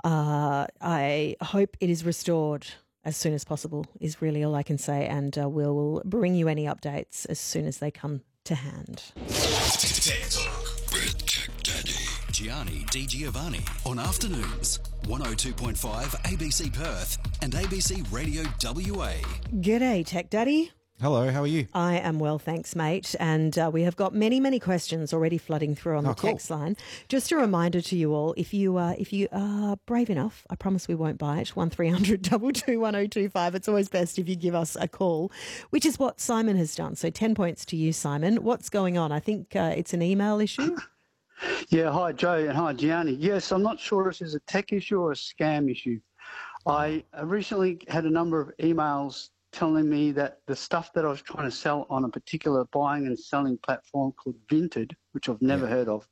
I hope it is restored as soon as possible is really all I can say, and we'll bring you any updates as soon as they come to hand. Tech Talk with Tech Daddy Gianni Di Giovanni on afternoons 102.5 ABC Perth and ABC Radio WA. G'day, Tech Daddy. Hello, how are you? I am well, thanks, mate. And we have got many, many questions already flooding through on the text line. Just a reminder to you all, if you are brave enough, I promise we won't bite, 1300 222 1025. It's always best if you give us a call, which is what Simon has done. So 10 points to you, Simon. What's going on? I think it's an email issue. Yeah, hi, Joe, and hi, Gianni. Yes, I'm not sure if it's a tech issue or a scam issue. I recently had a number of emails telling me that the stuff that I was trying to sell on a particular buying and selling platform called Vinted, which I've never heard of,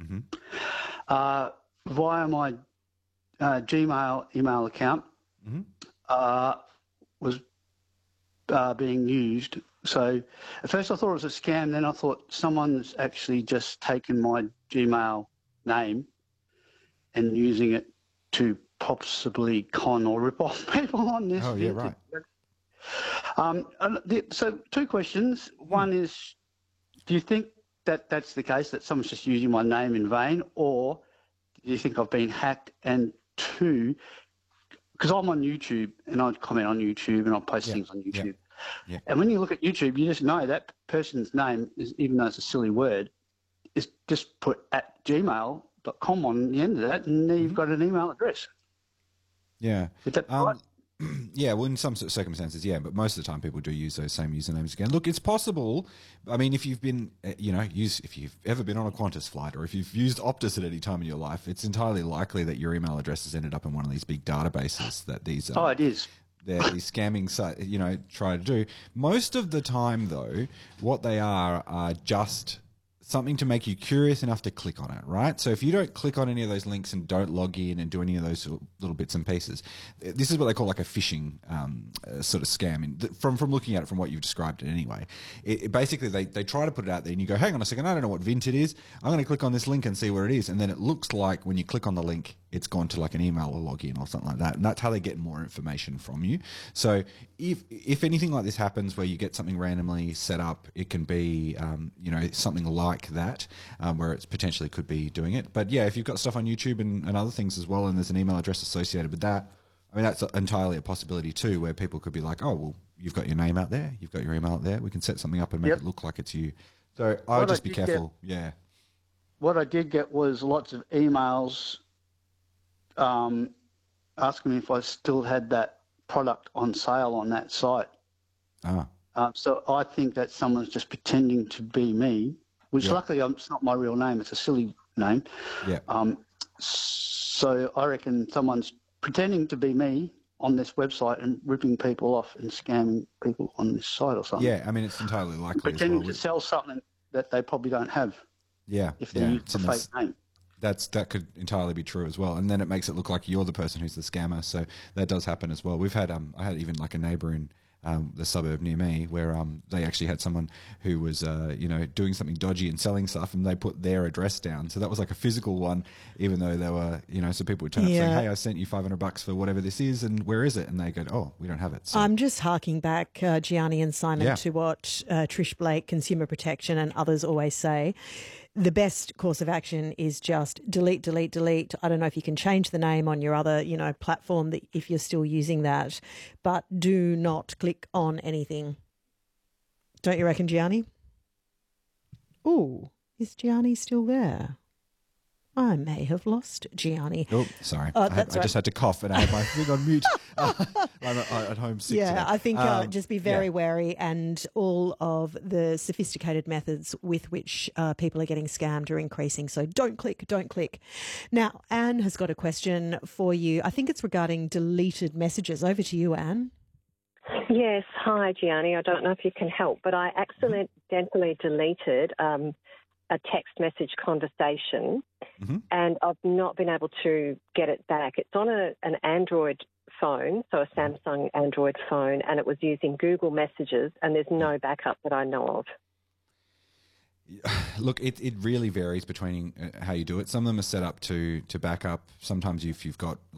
via my Gmail email account, was being used. So at first I thought it was a scam, then I thought someone's actually just taken my Gmail name and using it to possibly con or rip off people on this. Oh, yeah, right. So two questions. One is, do you think that that's the case, that someone's just using my name in vain, or do you think I've been hacked? And two, because I'm on YouTube and I comment on YouTube and I post things on YouTube. Yeah. And when you look at YouTube, you just know that person's name, is, even though it's a silly word, is just put at gmail.com on the end of that, and then you've got an email address. Yeah. Is that right? Yeah, well, in some circumstances, yeah, but most of the time people do use those same usernames again. Look, it's possible. I mean, if you've been, if you've ever been on a Qantas flight or if you've used Optus at any time in your life, it's entirely likely that your email address has ended up in one of these big databases that these. It is. These scamming sites, try to do. Most of the time, though, what they are just something to make you curious enough to click on it, right? So if you don't click on any of those links and don't log in and do any of those little bits and pieces, this is what they call like a phishing sort of scam. And from looking at it, from what you've described it anyway, basically they try to put it out there and you go, hang on a second, I don't know what Vinted is. I'm going to click on this link and see where it is. And then it looks like when you click on the link, it's gone to like an email or login or something like that. And that's how they get more information from you. So if anything like this happens where you get something randomly set up, it can be, something like that, where it's potentially could be doing it. But yeah, if you've got stuff on YouTube and other things as well, and there's an email address associated with that, I mean, that's entirely a possibility too, where people could be like, oh, well, you've got your name out there, you've got your email out there, we can set something up and make it look like it's you. So I would just be careful. What I did get was lots of emails asking me if I still had that product on sale on that site. So I think that someone's just pretending to be me, which luckily it's not my real name. It's a silly name. Yeah. So I reckon someone's pretending to be me on this website and ripping people off and scamming people on this site or something. Yeah, I mean, it's entirely likely pretending to sell something that they probably don't have. Yeah. If they use a fake name. That could entirely be true as well, and then it makes it look like you're the person who's the scammer. So that does happen as well. We've had I had even like a neighbour in the suburb near me where they actually had someone who was doing something dodgy and selling stuff, and they put their address down. So that was like a physical one, even though they were so people would turn up saying, "Hey, I sent you $500 for whatever this is, and where is it?" And they go, "Oh, we don't have it." So, I'm just harking back, Gianni and Simon, to what Trish Blake, Consumer Protection, and others always say. The best course of action is just delete, delete, delete. I don't know if you can change the name on your other, platform that if you're still using that, but do not click on anything. Don't you reckon, Gianni? Ooh, is Gianni still there? I may have lost Gianni. Oh, sorry. I just had to cough and I had my thing on mute. I'm at home sick today. I think just be very wary, and all of the sophisticated methods with which people are getting scammed are increasing. So don't click. Now, Anne has got a question for you. I think it's regarding deleted messages. Over to you, Anne. Yes. Hi, Gianni. I don't know if you can help, but I accidentally deleted a text message conversation, and I've not been able to get it back. It's on an Android phone, so a Samsung Android phone, and it was using Google Messages, and there's no backup that I know of. Look, it really varies between how you do it. Some of them are set up to back up. Sometimes if you've got